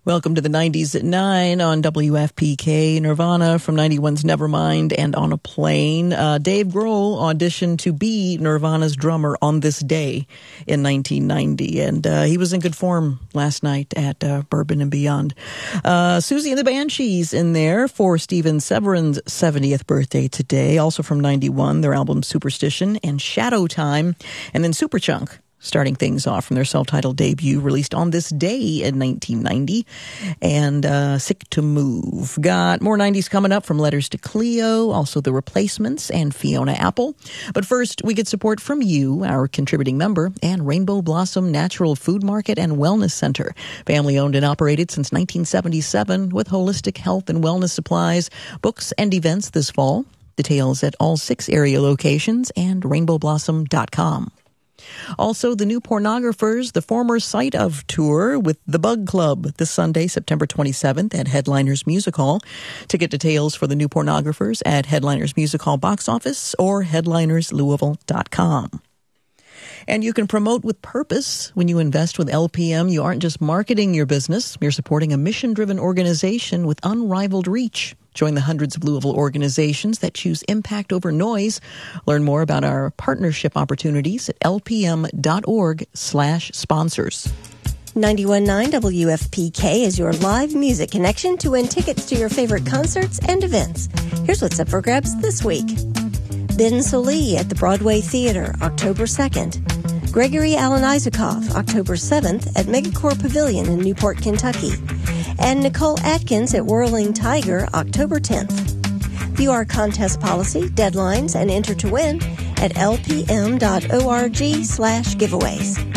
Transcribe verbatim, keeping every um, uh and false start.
Welcome to the nineties at nine on W F P K. Nirvana from ninety-one's Nevermind and On a Plane. Uh, Dave Grohl auditioned to be Nirvana's drummer on this day in nineteen ninety, and uh, he was in good form last night at uh, Bourbon and Beyond. Uh, Susie and the Banshees in there for Steven Severin's seventieth birthday today. Also from ninety-one, their album Superstition and Shadow Time, and then Superchunk, starting things off from their self-titled debut, released on this day in nineteen ninety, and uh, Sick to Move. Got more nineties coming up from Letters to Cleo, also The Replacements, and Fiona Apple. But first, we get support from you, our contributing member, and Rainbow Blossom Natural Food Market and Wellness Center. Family-owned and operated since nineteen seventy-seven with holistic health and wellness supplies, books, and events this fall. Details at all six area locations and rainbow blossom dot com. Also, the New Pornographers, the former site of tour with the Bug Club this Sunday, September twenty-seventh at Headliners Music Hall. Ticket details for the New Pornographers at Headliners Music Hall box office or headliners louisville dot com. And you can promote with purpose. When you invest with L P M, you aren't just marketing your business, you're supporting a mission-driven organization with unrivaled reach. Join the hundreds of Louisville organizations that choose impact over noise. Learn more about our partnership opportunities at lpm.org slash sponsors. ninety-one point nine W F P K is your live music connection to win tickets to your favorite concerts and events. Here's what's up for grabs this week. Ben Sollee at the Broadway Theater, October second. Gregory Alan Isakov, October seventh at Megacore Pavilion in Newport, Kentucky. And Nicole Atkins at Whirling Tiger, October tenth. View our contest policy, deadlines, and enter to win at lpm.org slash giveaways.